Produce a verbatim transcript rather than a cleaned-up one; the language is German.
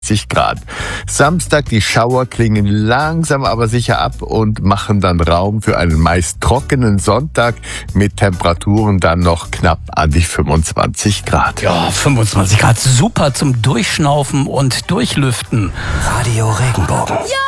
sechzig Grad. Samstag, die Schauer klingen langsam aber sicher ab und machen dann Raum für einen meist trockenen Sonntag mit Temperaturen dann noch knapp an die fünfundzwanzig Grad. Ja, fünfundzwanzig Grad, super zum Durchschnaufen und Durchlüften. Radio Regenbogen. Ja!